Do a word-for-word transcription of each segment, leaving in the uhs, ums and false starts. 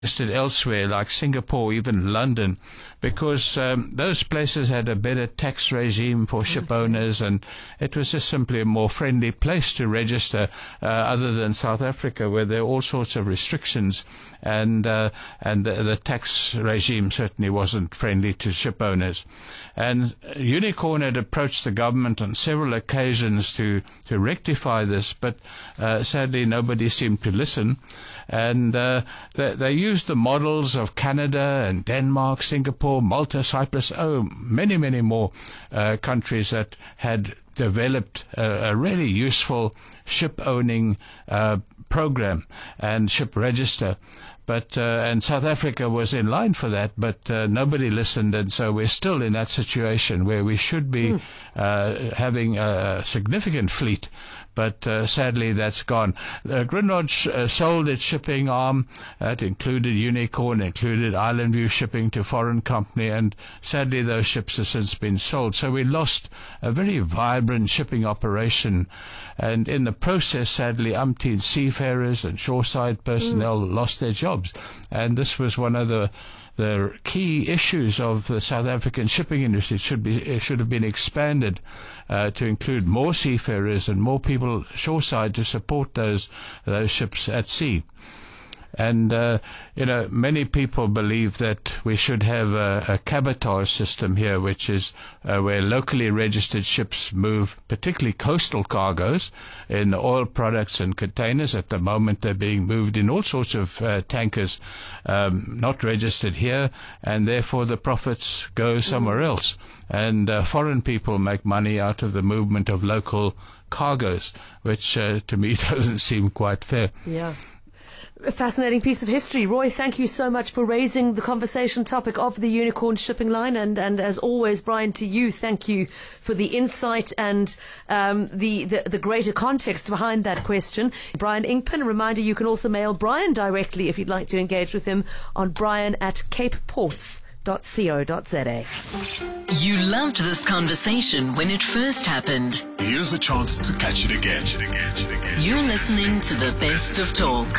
listed elsewhere, like Singapore, even London, because um, those places had a better tax regime for ship owners, and it was just simply a more friendly place to register, uh, other than South Africa, where there are all sorts of restrictions, and uh, and the, the tax regime certainly wasn't friendly to ship owners. And Unicorn had approached the government on several occasions to, to rectify this, but uh, sadly nobody seemed to listen. And uh, they, they used the models of Canada and Denmark, Singapore, Malta, Cyprus, oh, many, many more uh, countries that had developed a, a really useful ship-owning uh, program and ship register. But uh, and South Africa was in line for that, but uh, nobody listened, and so we're still in that situation where we should be mm. uh, having a significant fleet. But uh, sadly, that's gone. Uh, Grindrod uh, sold its shipping arm. It included Unicorn, included Island View Shipping to foreign company, and sadly, those ships have since been sold. So we lost a very vibrant shipping operation, and in the process, sadly, umpteen seafarers and shoreside personnel mm. lost their jobs. And this was one of the the key issues of the South African shipping industry. It should be it should have been expanded uh, to include more seafarers and more people shoreside to support those those ships at sea. And, uh, you know, many people believe that we should have a, a cabotage system here, which is uh, where locally registered ships move, particularly coastal cargoes, in oil products and containers. At the moment, they're being moved in all sorts of uh, tankers um, not registered here, and therefore the profits go somewhere else. And uh, foreign people make money out of the movement of local cargoes, which uh, to me doesn't seem quite fair. Yeah. A fascinating piece of history. Roy, thank you so much for raising the conversation topic of the Unicorn shipping line. And, and as always, Brian, to you, thank you for the insight and um, the, the, the greater context behind that question. Brian Inkpen, a reminder, you can also mail Brian directly if you'd like to engage with him on brian at capeports dot co dot za. You loved this conversation when it first happened. Here's a chance to catch it again. You're listening to the best of talk.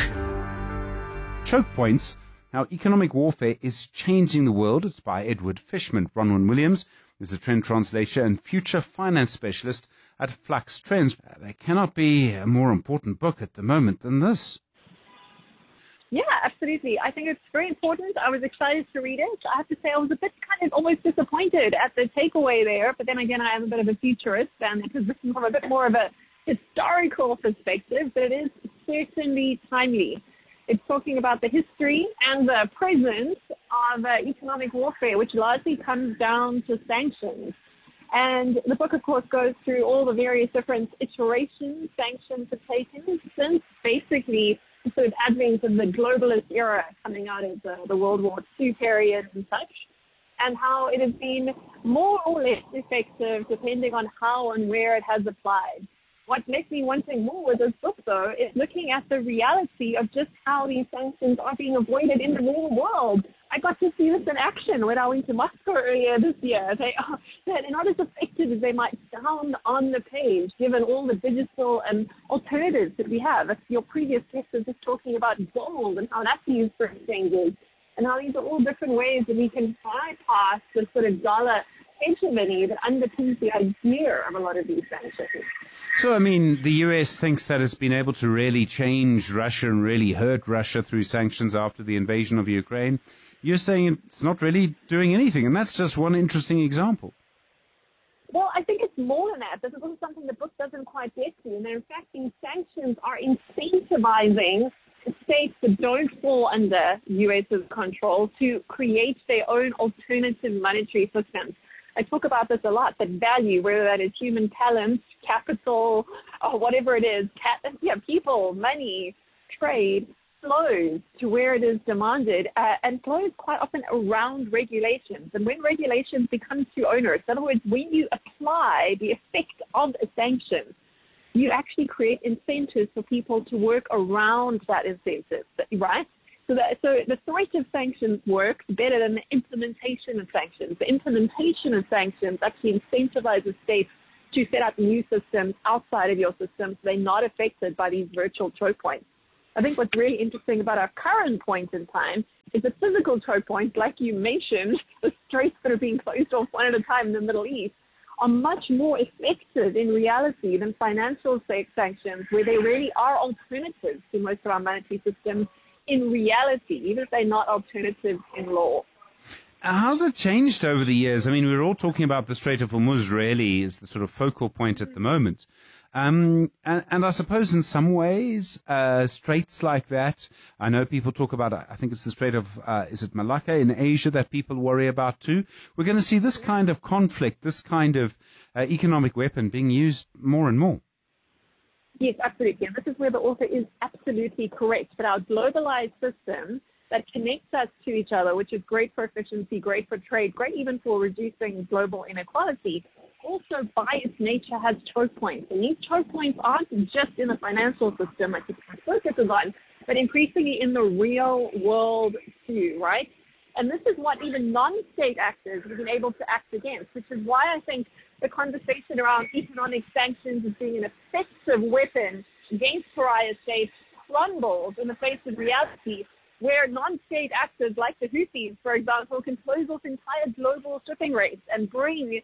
Choke Points, How Economic Warfare is Changing the World. It's by Edward Fishman. Bronwyn Williams is a trend translator and future finance specialist at Flux Trends. There cannot be a more important book at the moment than this. Yeah, absolutely. I think it's very important. I was excited to read it. I have to say I was a bit kind of almost disappointed at the takeaway there, but then again, I am a bit of a futurist, and it was written from a bit more of a historical perspective, but it is certainly timely. It's talking about the history and the present of uh, economic warfare, which largely comes down to sanctions. And the book, of course, goes through all the various different iterations sanctions have taken since basically the sort of advent of the globalist era coming out of the, the World War Two period and such, and how it has been more or less effective depending on how and where it has applied. What makes me wanting more with this book, though, is looking at the reality of just how these sanctions are being avoided in the real world. I got to see this in action when I went to Moscow earlier this year. They are they're not as effective as they might sound on the page, given all the digital and alternatives that we have. As your previous guest was just talking about gold and how that's used for exchanges, and how these are all different ways that we can bypass the sort of dollar hegemony that underpins the idea of a lot of these sanctions. So, I mean, the U S thinks that it's been able to really change Russia and really hurt Russia through sanctions after the invasion of Ukraine. You're saying it's not really doing anything, and that's just one interesting example. Well, I think it's more than that. This is also something the book doesn't quite get to. And in fact, these sanctions are incentivizing states that don't fall under US's control to create their own alternative monetary systems. I talk about this a lot, that value, whether that is human talent, capital, or whatever it is, cat, yeah, people, money, trade, flows to where it is demanded, uh, and flows quite often around regulations. And when regulations become too onerous, in other words, when you apply the effect of a sanction, you actually create incentives for people to work around that incentive, right? So, that, so the threat of sanctions works better than the implementation of sanctions. The implementation of sanctions actually incentivizes states to set up new systems outside of your system so they're not affected by these virtual choke points. I think what's really interesting about our current point in time is that physical choke points, like you mentioned, the straits that are being closed off one at a time in the Middle East, are much more effective in reality than financial state sanctions, where they really are alternatives to most of our monetary systems in reality, even if they're not alternatives in law. How's it changed over the years? I mean, we're all talking about the Strait of Hormuz really is the sort of focal point at the moment. Um, and, and I suppose in some ways, uh, straits like that, I know people talk about, I think it's the Strait of, uh, is it Malacca in Asia that people worry about too? We're going to see this kind of conflict, this kind of uh, economic weapon being used more and more. Yes, absolutely. And this is where the author is absolutely correct. But our globalized system that connects us to each other, which is great for efficiency, great for trade, great even for reducing global inequality, also by its nature has choke points. And these choke points aren't just in the financial system, like the focuses on, but increasingly in the real world too, right? And this is what even non-state actors have been able to act against, which is why I think the conversation around economic sanctions as being an effective weapon against pariah states crumbles in the face of reality, where non-state actors like the Houthis, for example, can close off entire global shipping rates and bring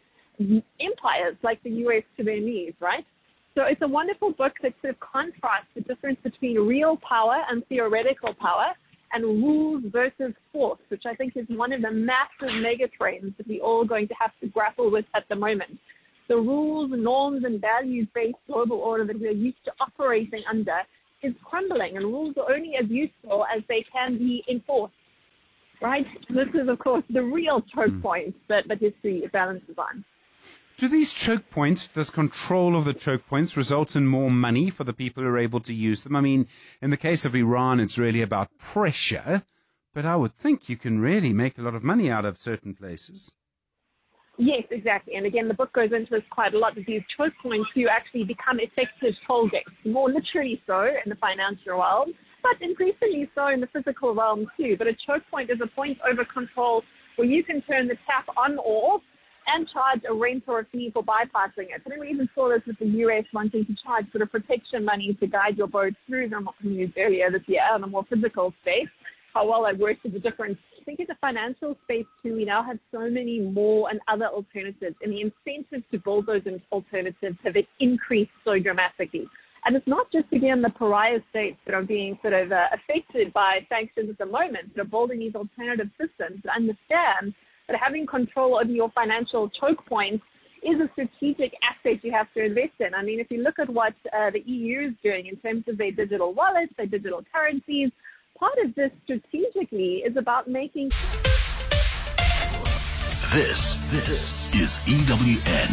empires like the U S to their knees, right? So it's a wonderful book that sort of contrasts the difference between real power and theoretical power and rules versus force, which I think is one of the massive mega trends that we're all going to have to grapple with at the moment. The rules, norms, and values-based global order that we're used to operating under is crumbling, and rules are only as useful as they can be enforced, right? This is, of course, the real choke mm. point that, that history balances on. Do these choke points, does control of the choke points result in more money for the people who are able to use them? I mean, in the case of Iran, it's really about pressure, but I would think you can really make a lot of money out of certain places. Yes, exactly. And again, the book goes into this quite a lot, that these choke points do actually become effective toll gates, more literally so in the financial realm, but increasingly so in the physical realm too. But a choke point is a point over control where you can turn the tap on or off and charge a rent or a fee for bypassing it. I think we even saw this with the U S wanting to charge sort of protection money to guide your boat through the news earlier this year on a more physical space. How well that works is a difference. I think in the financial space too, we now have so many more and other alternatives, and the incentives to build those alternatives have increased so dramatically. And it's not just, again, the pariah states that are being sort of uh, affected by sanctions at the moment that are building these alternative systems to understand that having control over your financial choke points is a strategic asset you have to invest in. I mean, if you look at what uh, the E U is doing in terms of their digital wallets, their digital currencies, part of this strategically is about making... This, this is E W N.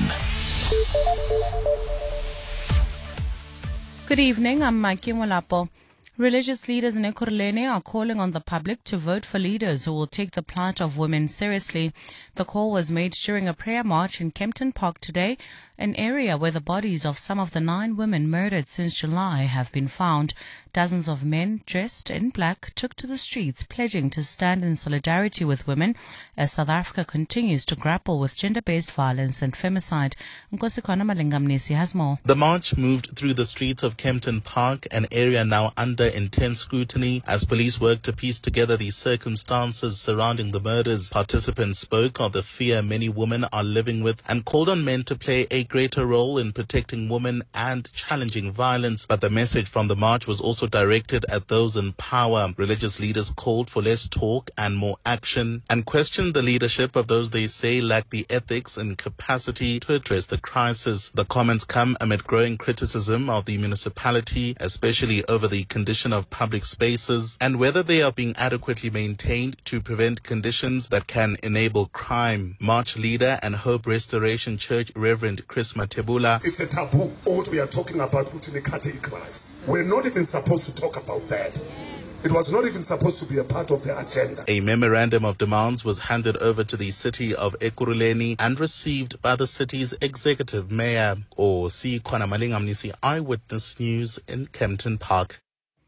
Good evening, I'm Mikey Mwalapo. Religious leaders in Ekurhuleni are calling on the public to vote for leaders who will take the plight of women seriously. The call was made during a prayer march in Kempton Park today, an area where the bodies of some of the nine women murdered since July have been found. Dozens of men dressed in black took to the streets, pledging to stand in solidarity with women as South Africa continues to grapple with gender-based violence and femicide. Nkosikwana Malingamnisi has more. The march moved through the streets of Kempton Park, an area now under intense scrutiny as police work to piece together the circumstances surrounding the murders. Participants spoke of the fear many women are living with and called on men to play a greater role in protecting women and challenging violence. But the message from the march was also directed at those in power. Religious leaders called for less talk and more action and questioned the leadership of those they say lack the ethics and capacity to address the crisis. The comments come amid growing criticism of the municipality, especially over the condition of public spaces and whether they are being adequately maintained to prevent conditions that can enable crime. March leader and Hope Restoration Church Reverend Chris Matebula. It's a taboo. What we are talking about, we're not even supposed to talk about that. It was not even supposed to be a part of the agenda. A memorandum of demands was handed over to the city of Ekurhuleni and received by the city's executive mayor. Nkosikwana Malingamnisi, Eyewitness News in Kempton Park.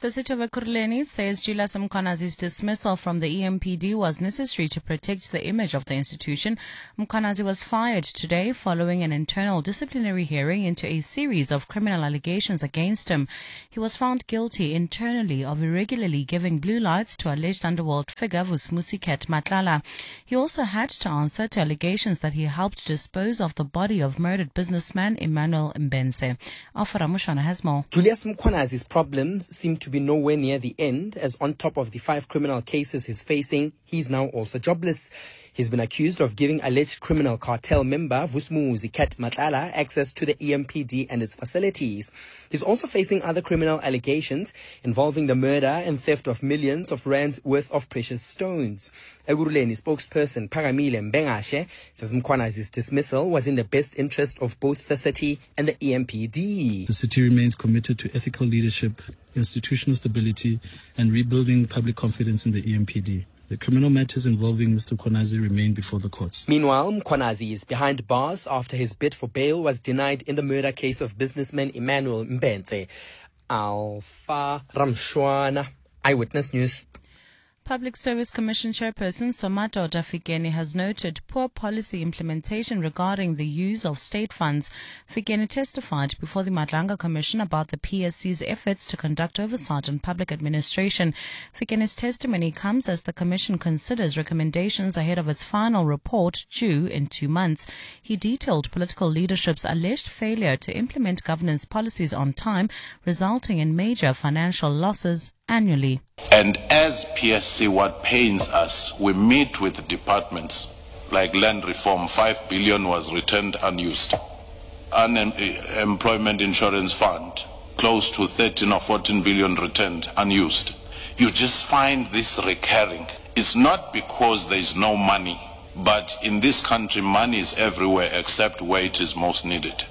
The city of Ekurhuleni says Julius Mkhwanazi's dismissal from the E M P D was necessary to protect the image of the institution. Mkhwanazi was fired today following an internal disciplinary hearing into a series of criminal allegations against him. He was found guilty internally of irregularly giving blue lights to alleged underworld figure Vusmusiket Matlala. He also had to answer to allegations that he helped dispose of the body of murdered businessman Emmanuel Mbense. Afara Mushana has more. Julius Mkhwanazi's problems seem to be nowhere near the end, as on top of the five criminal cases he's facing, he's now also jobless. He's been accused of giving alleged criminal cartel member Vusmusiket Matlala access to the E M P D and its facilities. He's also facing other criminal allegations involving the murder and theft of millions of rands worth of precious stones. Ekurhuleni spokesperson Phakamile Mbengashe says Mkhwanazi's dismissal was in the best interest of both the city and the E M P D. The city remains committed to ethical leadership, institutional stability, and rebuilding public confidence in the E M P D. The criminal matters involving Mister Mkhwanazi remain before the courts. Meanwhile, Mkhwanazi is behind bars after his bid for bail was denied in the murder case of businessman Emmanuel Mbense. Alpha Ramshwana, Eyewitness News. Public Service Commission Chairperson Somato Fikeni has noted poor policy implementation regarding the use of state funds. Fikeni testified before the Madlanga Commission about the P S C's efforts to conduct oversight on public administration. Fikeni's testimony comes as the Commission considers recommendations ahead of its final report due in two months. He detailed political leadership's alleged failure to implement governance policies on time, resulting in major financial losses annually. And as P S C, what pains us, we meet with departments like land reform, five billion was returned unused. Unemployment insurance fund, close to thirteen or fourteen billion returned unused. You just find this recurring. It's not because there is no money, but in this country money is everywhere except where it is most needed.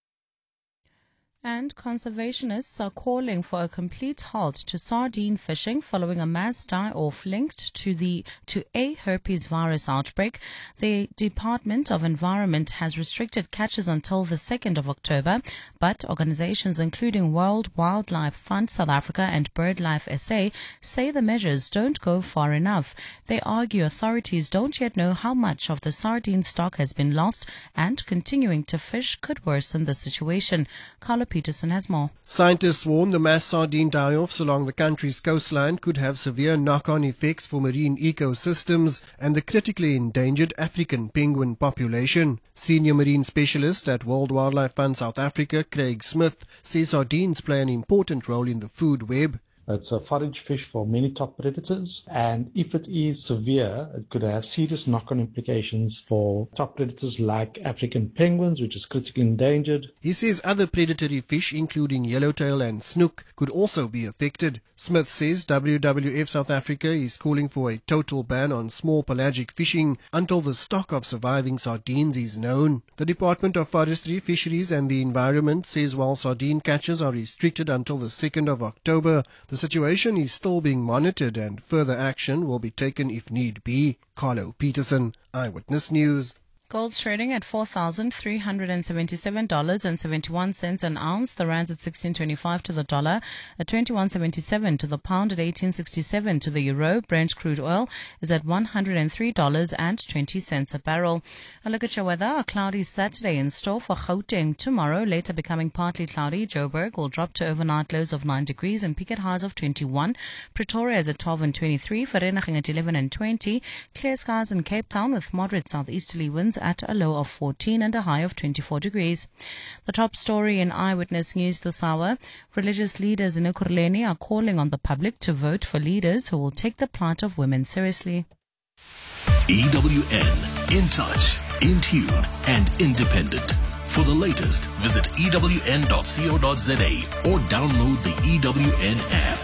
And conservationists are calling for a complete halt to sardine fishing following a mass die-off linked to the to a herpes virus outbreak. The Department of Environment has restricted catches until the second of October, but organizations including World Wildlife Fund South Africa and BirdLife S A say the measures don't go far enough. They argue authorities don't yet know how much of the sardine stock has been lost, and continuing to fish could worsen the situation. Carlo Peterson has more. Scientists warn the mass sardine die-offs along the country's coastline could have severe knock-on effects for marine ecosystems and the critically endangered African penguin population. Senior marine specialist at World Wildlife Fund South Africa, Craig Smith, says sardines play an important role in the food web. It's a forage fish for many top predators, and if it is severe, it could have serious knock-on implications for top predators like African penguins, which is critically endangered. He says other predatory fish, including yellowtail and snook, could also be affected. Smith says W W F South Africa is calling for a total ban on small pelagic fishing until the stock of surviving sardines is known. The Department of Forestry, Fisheries and the Environment says while sardine catches are restricted until the second of October, the situation is still being monitored and further action will be taken if need be. Carlo Peterson, Eyewitness News. Gold's trading at four thousand three hundred seventy-seven dollars and seventy-one cents an ounce. The rand's at sixteen twenty-five to the dollar, at twenty-one seventy-seven to the pound, at eighteen sixty-seven to the euro. Brent crude oil is at one hundred three dollars and twenty cents a barrel. A look at your weather. A cloudy Saturday in store for Gauteng tomorrow, later becoming partly cloudy. Joburg will drop to overnight lows of nine degrees and peak at highs of twenty-one. Pretoria is at twelve and twenty-three. Vereeniging at eleven and twenty. Clear skies in Cape Town with moderate southeasterly winds at a low of fourteen and a high of twenty-four degrees. The top story in Eyewitness News this hour: religious leaders in Ekurhuleni are calling on the public to vote for leaders who will take the plight of women seriously. E W N, in touch, in tune, and independent. For the latest, visit E W N dot co dot za or download the E W N app.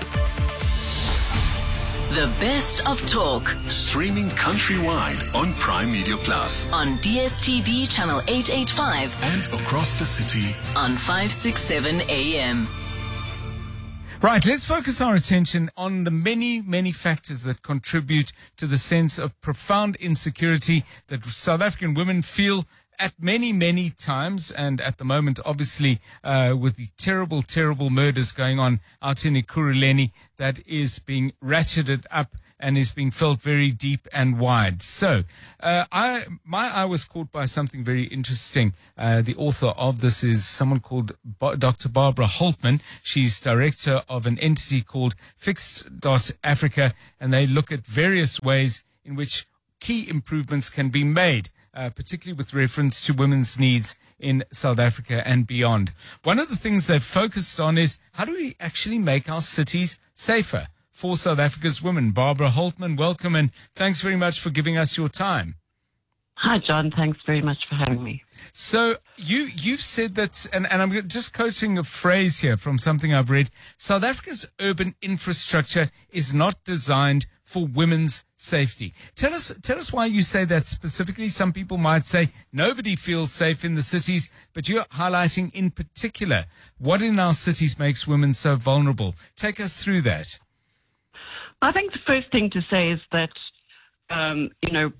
The best of talk. Streaming countrywide on Prime Media Plus. On D S T V channel eight eighty-five. And across the city. On five sixty-seven A M. Right, let's focus our attention on the many, many factors that contribute to the sense of profound insecurity that South African women feel at many, many times, and at the moment, obviously, uh, with the terrible, terrible murders going on out in Ekurhuleni, that is being ratcheted up and is being felt very deep and wide. So, uh, I, my eye was caught by something very interesting. Uh, the author of this is someone called Ba- Doctor Barbara Holtman. She's director of an entity called Fixed dot Africa, and they look at various ways in which key improvements can be made, uh, particularly with reference to women's needs in South Africa and beyond. One of the things they've focused on is how do we actually make our cities safer for South Africa's women. Barbara Holtman, welcome, and thanks very much for giving us your time. Hi, John. Thanks very much for having me. So you, you've said that, and, and I'm just quoting a phrase here from something I've read, South Africa's urban infrastructure is not designed for women's safety. Tell us, tell us why you say that specifically. Some people might say nobody feels safe in the cities, but you're highlighting in particular what in our cities makes women so vulnerable. Take us through that. I think the first thing to say is that, um, you know,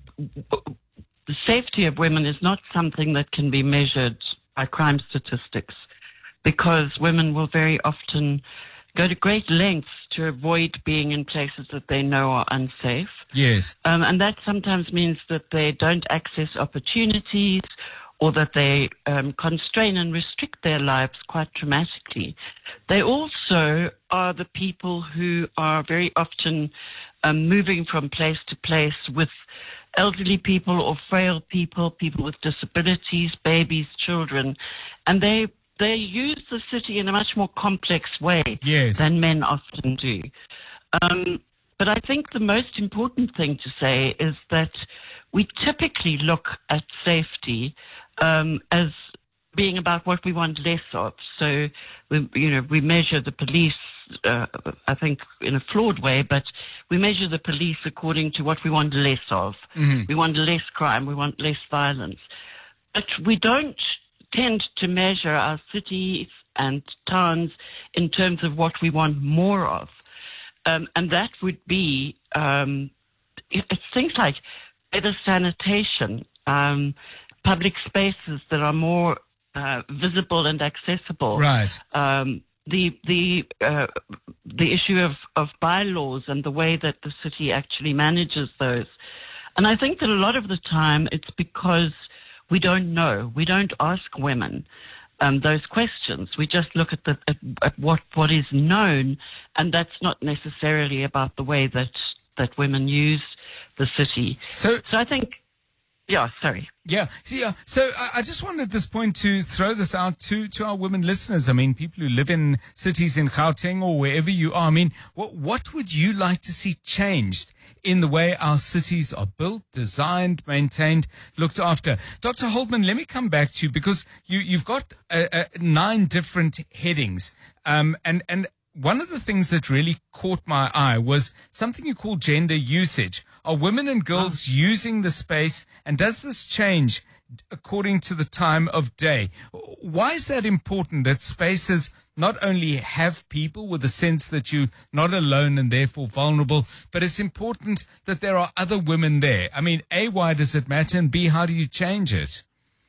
the safety of women is not something that can be measured by crime statistics, because women will very often go to great lengths to avoid being in places that they know are unsafe. Yes. Um, and that sometimes means that they don't access opportunities, or that they um, constrain and restrict their lives quite dramatically. They also are the people who are very often um, moving from place to place with elderly people or frail people, people with disabilities, babies, children, and they they use the city in a much more complex way yes. than men often do. Um, but I think the most important thing to say is that we typically look at safety um, as being about what we want less of. So, we, you know, we measure the police, uh, I think, in a flawed way, but we measure the police according to what we want less of. Mm-hmm. We want less crime. We want less violence. But we don't tend to measure our cities and towns in terms of what we want more of. Um, and that would be um, it's things like better sanitation, um, public spaces that are more uh, visible and accessible. Right. Um, the the uh, the issue of, of bylaws and the way that the city actually manages those. And I think that a lot of the time it's because we don't know. We don't ask women um, those questions. We just look at, the, at, at what, what is known, and that's not necessarily about the way that, that women use the city. So, so I think, yeah, sorry. Yeah, so, yeah. So I, I just wanted at this point to throw this out to, to our women listeners. I mean, people who live in cities in Gauteng or wherever you are. I mean, what, what would you like to see changed in the way our cities are built, designed, maintained, looked after? Doctor Holtman, let me come back to you because you, you've got uh, uh, nine different headings. Um, and, and one of the things that really caught my eye was something you call gender usage. Are women and girls oh. using the space, and does this change according to the time of day? Why is that important, that spaces not only have people with a sense that you're not alone and therefore vulnerable, but it's important that there are other women there? I mean, A, why does it matter, and B, how do you change it?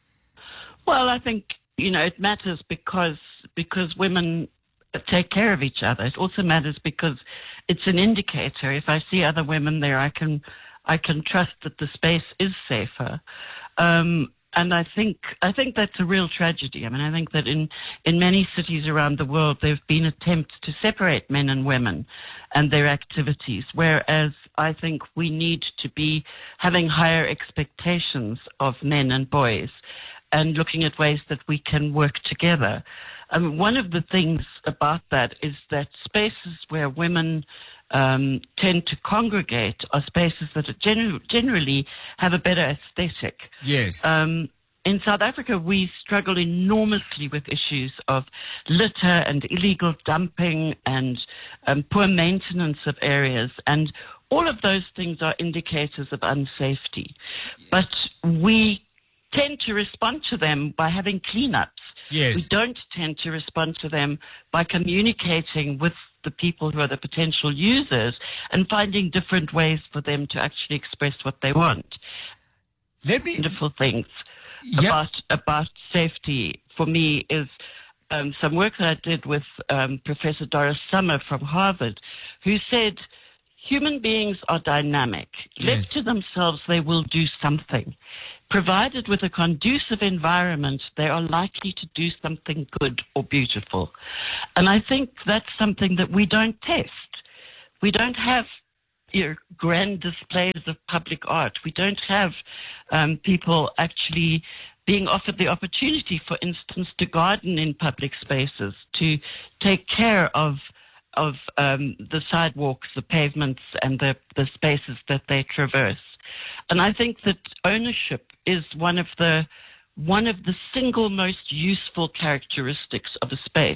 Well, I think, you know, it matters because because women take care of each other. It also matters because it's an indicator. If I see other women there, I can I can trust that the space is safer. Um, and I think I think that's a real tragedy. I mean, I think that in, in many cities around the world, there have been attempts to separate men and women and their activities, whereas I think we need to be having higher expectations of men and boys and looking at ways that we can work together. I mean, one of the things about that is that spaces where women um, tend to congregate are spaces that are genu- generally have a better aesthetic. Yes. Um, in South Africa, we struggle enormously with issues of litter and illegal dumping and um, poor maintenance of areas. And all of those things are indicators of unsafety. But we tend to respond to them by having cleanups. Yes. We don't tend to respond to them by communicating with the people who are the potential users and finding different ways for them to actually express what they want. Let me, Wonderful things. yep. about about safety for me is um, some work that I did with um, Professor Doris Summer from Harvard, who said human beings are dynamic. Yes. Left to themselves, they will do something. Provided with a conducive environment, they are likely to do something good or beautiful. And I think that's something that we don't test. We don't have you know, grand displays of public art. We don't have um, people actually being offered the opportunity, for instance, to garden in public spaces, to take care of of um, the sidewalks, the pavements, and the, the spaces that they traverse. And I think that ownership is one of the one of the single most useful characteristics of a space.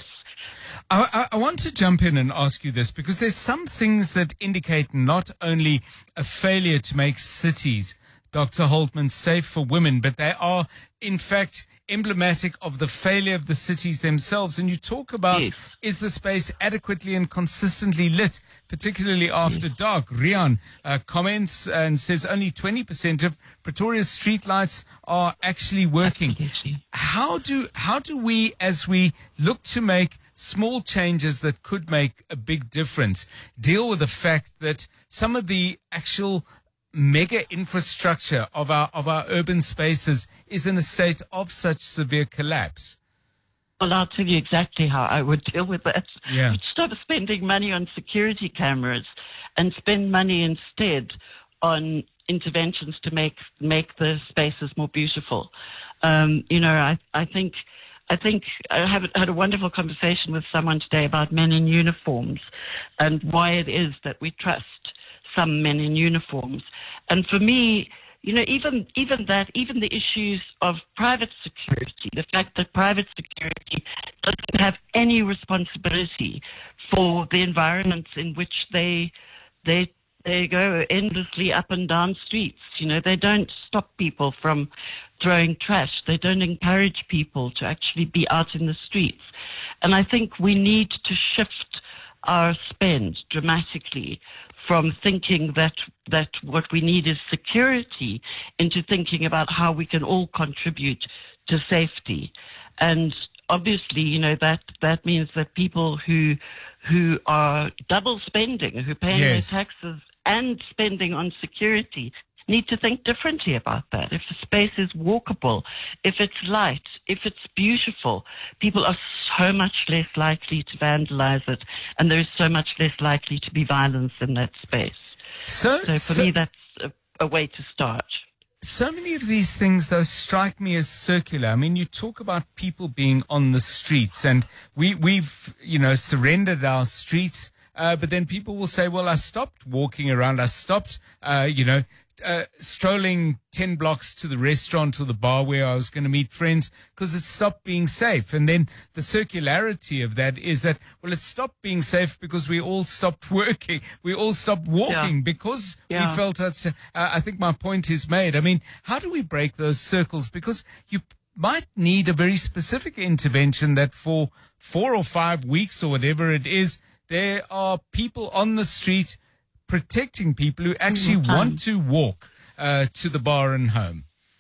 I, I, I want to jump in and ask you this, because there's some things that indicate not only a failure to make cities, Doctor Holtman, safe for women, but they are, in fact, emblematic of the failure of the cities themselves. And you talk about, yes. is the space adequately and consistently lit, particularly after yes. dark? Rian uh, comments and says only twenty percent of Pretoria's streetlights are actually working. Absolutely. How do, how do we, as we look to make small changes that could make a big difference, deal with the fact that some of the actual mega infrastructure of our of our urban spaces is in a state of such severe collapse? Well, I'll tell you exactly how I would deal with that. Yeah. Stop spending money on security cameras and spend money instead on interventions to make make the spaces more beautiful. Um, you know, I I think I think I have had a wonderful conversation with someone today about men in uniforms and why it is that we trust some men in uniforms. And for me, you know, even even that, even the issues of private security, the fact that private security doesn't have any responsibility for the environments in which they they they go endlessly up and down streets. You know, they don't stop people from throwing trash. They don't encourage people to actually be out in the streets. And I think we need to shift our spend dramatically from thinking that that what we need is security into thinking about how we can all contribute to safety. And obviously, you know, that that means that people who who are double spending, who are paying yes. their taxes and spending on security, need to think differently about that. If the space is walkable, if it's light, if it's beautiful, people are so much less likely to vandalize it, and there is so much less likely to be violence in that space. So, so for so, me, that's a, a way to start. So many of these things, though, strike me as circular. I mean, you talk about people being on the streets, and we, we've, you know, surrendered our streets, uh, but then people will say, well, I stopped walking around, I stopped, uh, you know, Uh, strolling ten blocks to the restaurant or the bar where I was going to meet friends because it stopped being safe. And then the circularity of that is that, well, it stopped being safe because we all stopped working. We all stopped walking yeah. because yeah. we felt that's, uh, I think my point is made. I mean, how do we break those circles? Because you might need a very specific intervention that for four or five weeks or whatever it is, there are people on the street protecting people who actually mm-hmm. want to walk uh, to the bar and home.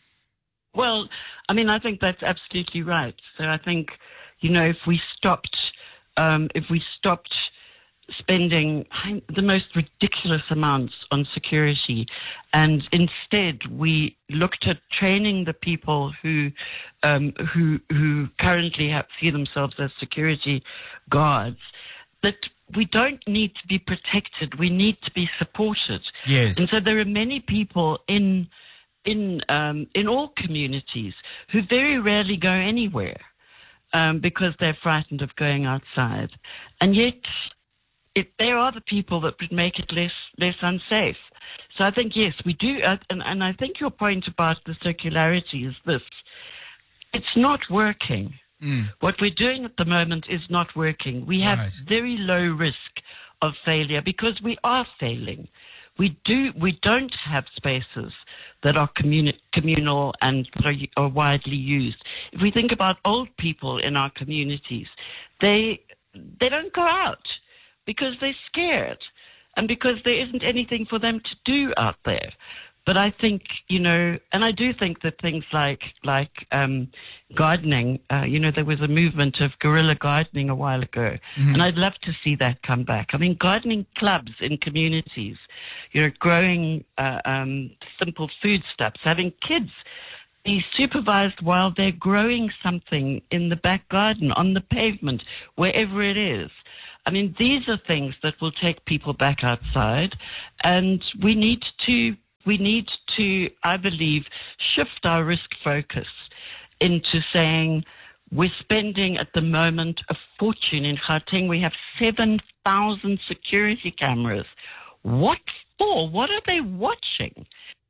Well, I mean, I think that's absolutely right. So I think, you know, if we stopped, um, if we stopped spending the most ridiculous amounts on security, and instead we looked at training the people who, um, who, who currently have, see themselves as security guards, that we don't need to be protected. We need to be supported. Yes. And so there are many people in in um, in all communities who very rarely go anywhere um, because they're frightened of going outside. And yet, it, there are the people that would make it less less unsafe. So I think, yes, we do. Uh, and, and I think your point about the circularity is this. It's not working. Mm. What we're doing at the moment is not working. We have right. very low risk of failure because we are failing. We do. We don't have spaces that are communi- communal and that are, are widely used. If we think about old people in our communities, they they don't go out because they're scared and because there isn't anything for them to do out there. But I think, you know, and I do think that things like, like, um, gardening, uh, you know, there was a movement of guerrilla gardening a while ago, mm-hmm. and I'd love to see that come back. I mean, gardening clubs in communities, you know, growing, uh, um, simple foodstuffs, having kids be supervised while they're growing something in the back garden, on the pavement, wherever it is. I mean, these are things that will take people back outside, and we need to, we need to, I believe, shift our risk focus into saying we're spending at the moment a fortune in Gauteng. We have seven thousand security cameras. What for? What are they watching?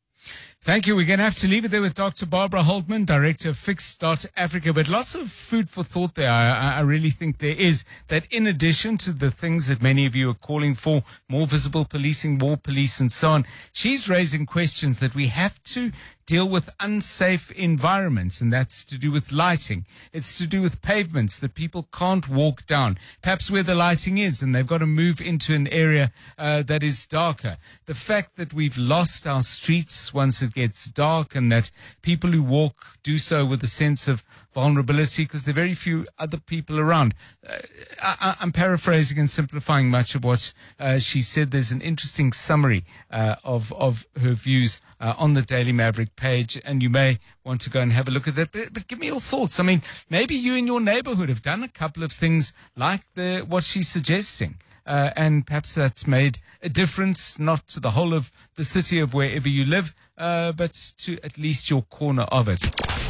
Thank you. We're going to have to leave it there with Doctor Barbara Holtman, Director of Fix dot Africa. But lots of food for thought there. I, I really think there is, that in addition to the things that many of you are calling for, more visible policing, more police and so on, she's raising questions that we have to deal with unsafe environments, and that's to do with lighting. It's to do with pavements that people can't walk down, perhaps where the lighting is, and they've got to move into an area uh, that is darker. The fact that we've lost our streets once it gets dark, and that people who walk do so with a sense of vulnerability because there are very few other people around. Uh, I, I'm paraphrasing and simplifying much of what uh, she said. There's an interesting summary uh, of, of her views uh, on the Daily Maverick page, and you may want to go and have a look at that. But, but give me your thoughts. I mean, maybe you in your neighborhood have done a couple of things like the what she's suggesting. Uh, and perhaps that's made a difference, not to the whole of the city of wherever you live, uh, but to at least your corner of it.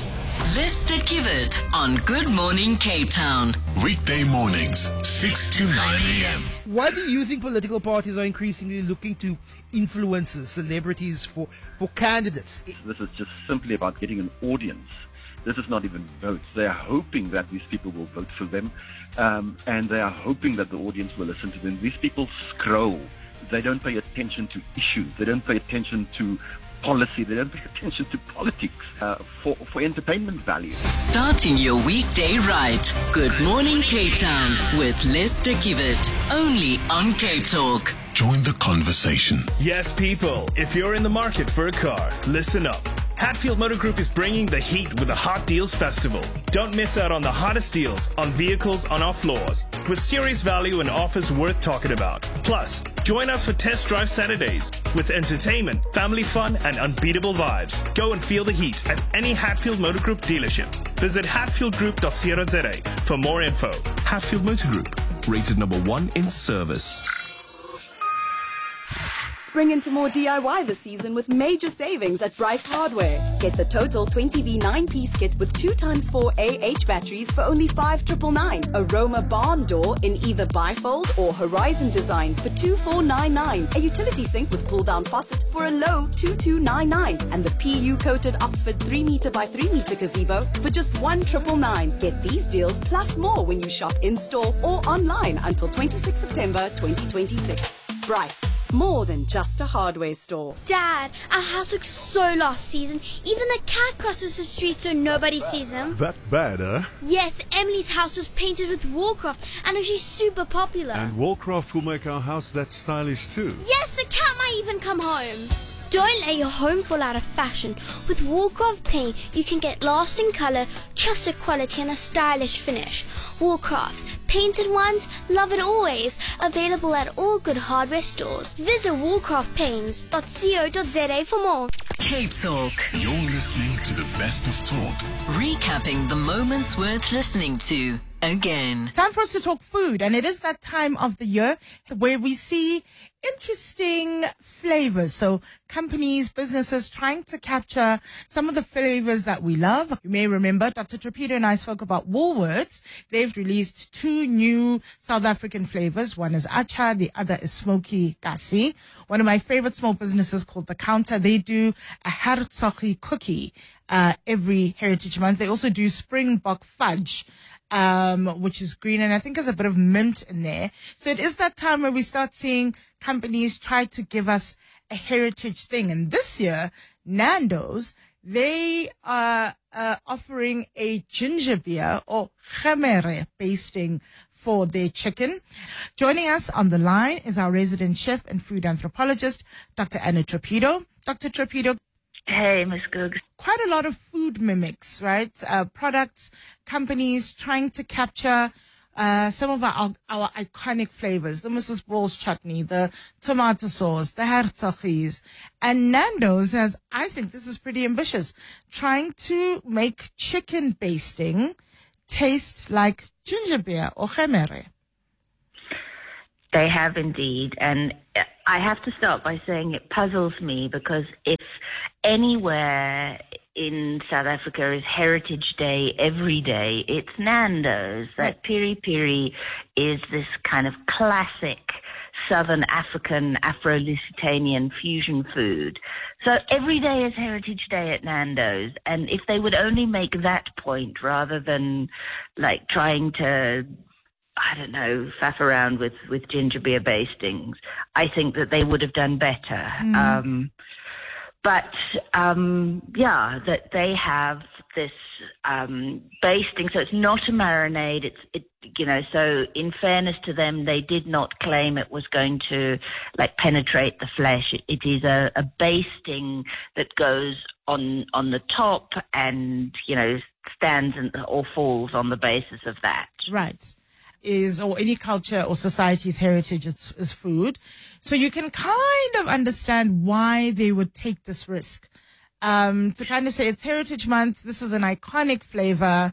Lester Kivet on Good Morning Cape Town. Weekday mornings, six to nine a.m. Why do you think political parties are increasingly looking to influencers, celebrities for, for candidates? This is just simply about getting an audience. This is not even votes. They are hoping that these people will vote for them, um, and they are hoping that the audience will listen to them. These people scroll. They don't pay attention to issues. They don't pay attention to policy. They don't pay attention to politics uh, for, for entertainment value. Starting your weekday right. Good Morning Cape Town with Lester Kivet. Only on Cape Talk. Join the conversation. Yes, people. If you're in the market for a car, listen up. Hatfield Motor Group is bringing the heat with the Hot Deals Festival. Don't miss out on the hottest deals on vehicles on our floors, with serious value and offers worth talking about. Plus, join us for Test Drive Saturdays with entertainment, family fun, and unbeatable vibes. Go and feel the heat at any Hatfield Motor Group dealership. Visit hatfield group dot co dot za for more info. Hatfield Motor Group, rated number one in service. Spring into more D I Y this season with major savings at Brights Hardware. Get the total twenty V nine-piece kit with two times four A H batteries for only five thousand nine hundred ninety-nine. Aroma barn door in either bifold or horizon design for two thousand four hundred ninety-nine. A utility sink with pull-down faucet for a low two thousand two hundred ninety-nine. And the P U-coated Oxford three meter by three meter gazebo for just one thousand nine hundred ninety-nine. Get these deals plus more when you shop in-store or online until twenty-sixth of September twenty twenty-six. Brights. More than just a hardware store. Dad, our house looks so lost season. Even the cat crosses the street so nobody sees him. That bad, huh? Yes, Emily's house was painted with Warcraft and she's super popular. And Warcraft will make our house that stylish too. Yes, the cat might even come home. Don't let your home fall out of fashion. With Warcraft paint, you can get lasting colour, trusted quality and a stylish finish. Warcraft. Painted ones, love it always. Available at all good hardware stores. Visit warcraft paints dot co dot za for more. Cape Talk. You're listening to the best of talk. Recapping the moments worth listening to again. Time for us to talk food, and it is that time of the year where we see interesting flavors. So companies, businesses trying to capture some of the flavors that we love. You may remember Doctor Trapito and I spoke about Woolworths. They've released two new South African flavors. One is Acha, the other is Smoky Kasi. One of my favorite small businesses called The Counter, they do a Hertzoggy cookie uh, every Heritage Month. They also do Springbok fudge, um, which is green, and I think there's a bit of mint in there. So it is that time where we start seeing companies try to give us a heritage thing. And this year, Nando's, they are uh, offering a ginger beer or gemere basting for their chicken. Joining us on the line is our resident chef and food anthropologist, Doctor Anna Trapido. Doctor Trapido. Hey, Miss Googs. Quite a lot of food mimics, right? Uh, products, companies trying to capture uh, some of our, our iconic flavors. The Missus Ball's chutney, the tomato sauce, the herzogies. And Nando's has, I think this is pretty ambitious, trying to make chicken basting taste like ginger beer or gemere. They have indeed. And I have to start by saying it puzzles me, because if anywhere in South Africa is Heritage Day every day, it's Nando's. That piri piri is this kind of classic Southern African, Afro-Lusitanian fusion food. So every day is Heritage Day at Nando's. And if they would only make that point rather than like trying to, I don't know, faff around with, with ginger beer bastings, I think that they would have done better. Mm. Um, but, um, yeah, that they have this um, basting, so it's not a marinade. It's, it, you know, so in fairness to them, they did not claim it was going to, like, penetrate the flesh. It, it is a, a basting that goes on on the top and, you know, stands and, or falls on the basis of that. Right. Is, or any culture or society's heritage is, is food. So you can kind of understand why they would take this risk. Um, to kind of say it's Heritage Month, this is an iconic flavor.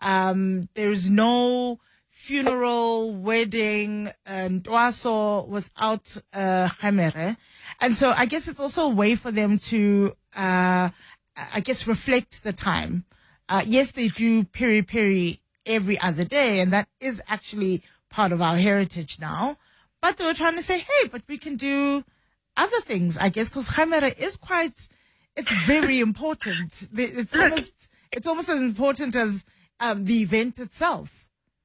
Um, there's no funeral, wedding, and dwaso without uh, gemere. And so I guess it's also a way for them to, uh, I guess, reflect the time. Uh, yes, they do peri peri every other day, and that is actually part of our heritage now. But they were trying to say, hey, but we can do other things, I guess, because gemere is quite, it's very important. It's almost, it's almost as important as um, the event itself.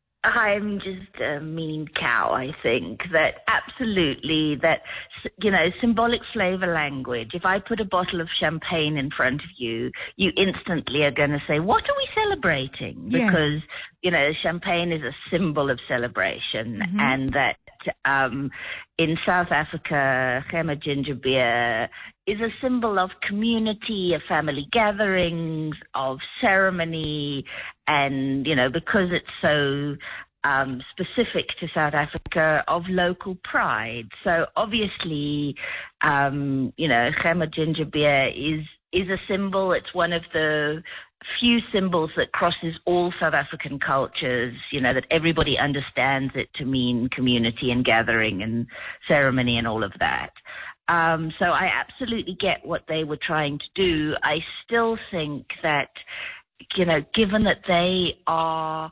I'm just a mean cow, I think, that absolutely, that, you know, symbolic flavor language. If I put a bottle of champagne in front of you, you instantly are going to say, what are we celebrating? Yes. Because, you know, champagne is a symbol of celebration, Mm-hmm. and that um, in South Africa, Gema ginger beer is a symbol of community, of family gatherings, of ceremony, and, you know, because it's so um, specific to South Africa, of local pride. So obviously, um, you know, Gema ginger beer is is a symbol. It's one of the few symbols that crosses all South African cultures, you know, that everybody understands it to mean community and gathering and ceremony and all of that. Um, so I absolutely get what they were trying to do. I still think that, you know, given that they are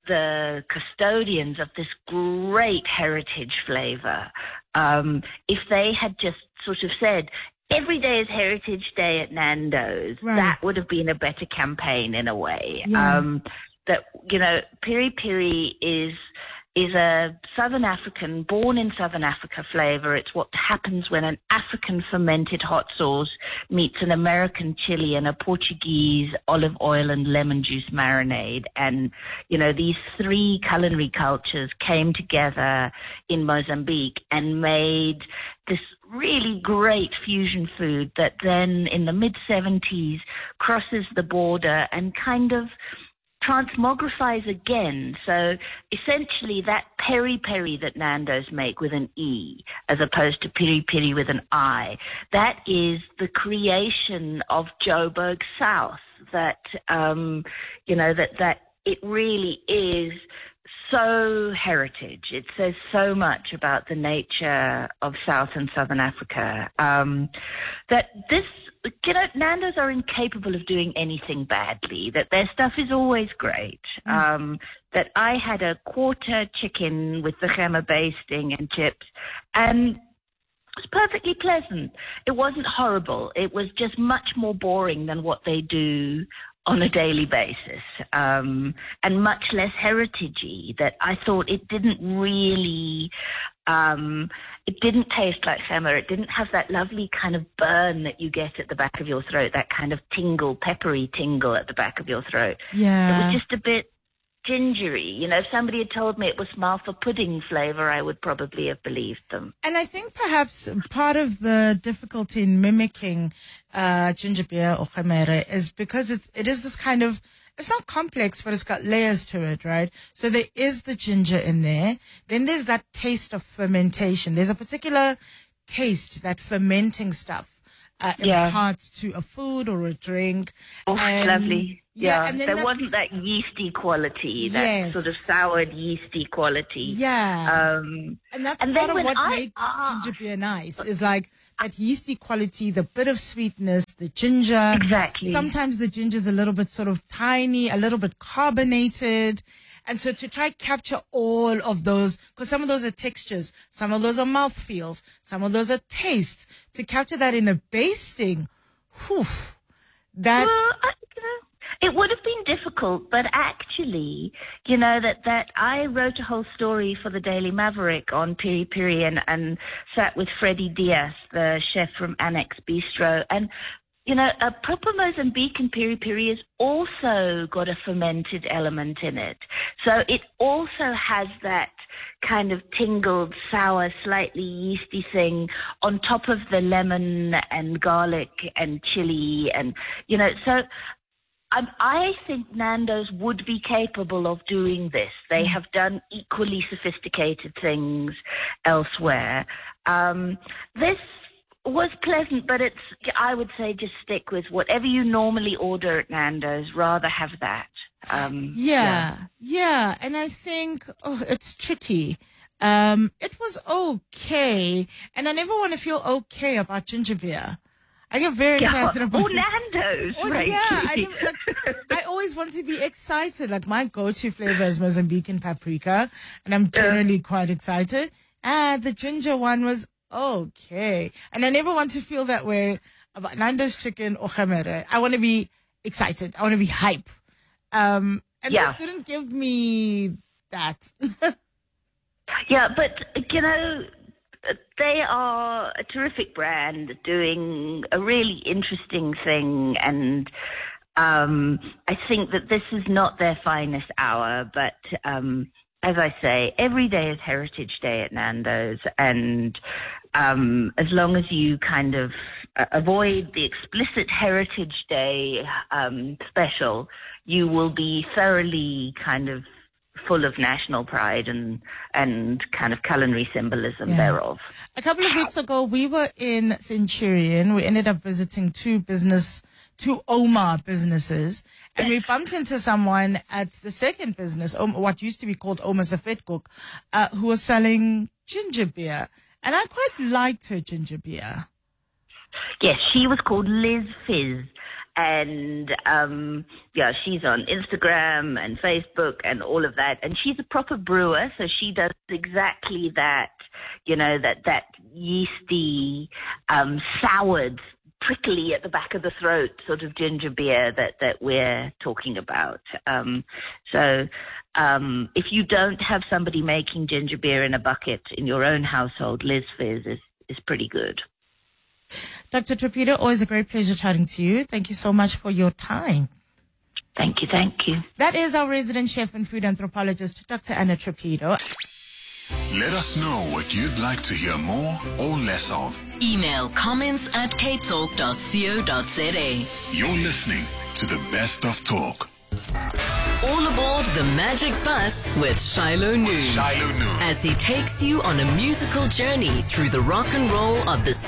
the custodians of this great heritage flavor, um, if they had just sort of said, every day is Heritage Day at Nando's, Right. that would have been a better campaign in a way. Yeah. Um, that, you know, piri piri is is a Southern African, born in Southern Africa flavor. It's what happens when an African fermented hot sauce meets an American chili and a Portuguese olive oil and lemon juice marinade. And, you know, these three culinary cultures came together in Mozambique and made this really great fusion food that then in the mid seventies crosses the border and kind of transmogrifies again. So essentially that peri peri that Nando's make with an E as opposed to piri piri with an I, that is the creation of Joburg South, that, um, you know, that, that it really is so heritage. It says so much about the nature of South and Southern Africa, um, that this, you know, Nando's are incapable of doing anything badly, that their stuff is always great, mm. um, that I had a quarter chicken with the gema basting and chips, and it was perfectly pleasant. It wasn't horrible. It was just much more boring than what they do on a daily basis, um, and much less heritagey, that I thought it didn't really, um, it didn't taste like gema. It didn't have that lovely kind of burn that you get at the back of your throat, that kind of tingle, peppery tingle at the back of your throat. Yeah. It was just a bit, gingery. You know, if somebody had told me it was Malva pudding flavor, I would probably have believed them. And I think perhaps part of the difficulty in mimicking uh, ginger beer or khamere is because it's, it is this kind of, it's not complex, but it's got layers to it, right? So there is the ginger in there. Then there's that taste of fermentation. There's a particular taste that fermenting stuff uh, Yeah. imparts to a food or a drink. Oh, And- lovely. Yeah, and then there that- wasn't that yeasty quality, that Yes. sort of soured yeasty quality. Yeah. Um, And that's and part then of when what I makes asked- ginger beer nice, is like that yeasty quality, the bit of sweetness, the ginger. Exactly. Sometimes the ginger's a little bit sort of tiny, a little bit carbonated. And so to try capture all of those, because some of those are textures, some of those are mouthfeels, some of those are tastes, to capture that in a basting, whew, that... Well, I, you know, it would have been difficult, but actually, you know, that, that I wrote a whole story for the Daily Maverick on Piri Piri and, and sat with Freddie Diaz, the chef from Annex Bistro. And, you know, a proper Mozambican Piri Piri has also got a fermented element in it. So it also has that kind of tingled, sour, slightly yeasty thing on top of the lemon and garlic and chili and, you know, so um, I think Nando's would be capable of doing this. They have done equally sophisticated things elsewhere. Um, this was pleasant, but it's, I would say just stick with whatever you normally order at Nando's, rather have that. Um, Yeah, yeah, and I think oh, it's tricky. Um, it was okay, and I never want to feel okay about ginger beer. I get very Yeah, excited about or Nando's, Oh, right? yeah, I, don't- like, I always want to be excited. Like my go-to flavor is Mozambican paprika, and I'm generally quite excited. Ah, the ginger one was okay, and I never want to feel that way about Nando's chicken or khamere. I want to be excited. I want to be hype. Um, and Yeah. this didn't give me that. Yeah, but, you know, they are a terrific brand doing a really interesting thing, and um, I think that this is not their finest hour, but um, as I say, every day is Heritage Day at Nando's, and um, as long as you kind of uh, avoid the explicit Heritage Day um, special, you will be thoroughly kind of full of national pride and and kind of culinary symbolism Yeah. thereof. A couple of weeks ago, we were in Centurion. We ended up visiting two business, two Omar businesses, and we bumped into someone at the second business, Om- what used to be called Omar Safetkok, uh, who was selling ginger beer. And I quite liked her ginger beer. Yes, she was called Liz Fizz. And, um, yeah, she's on Instagram and Facebook and all of that. And she's a proper brewer, so she does exactly that, you know, that, that yeasty, um, soured, prickly at the back of the throat sort of ginger beer that, that we're talking about. Um, so, um, if you don't have somebody making ginger beer in a bucket in your own household, Liz Fizz is, is pretty good. Doctor Trappido, always a great pleasure chatting to you. Thank you so much for your time. Thank you, thank you. That is our resident chef and food anthropologist, Doctor Anna Trappido. Let us know what you'd like to hear more or less of. Email comments at capetalk dot co dot za. You're listening to the best of talk. All aboard the Magic Bus with Shiloh Noon. Shiloh Noon. As he takes you on a musical journey through the rock and roll of the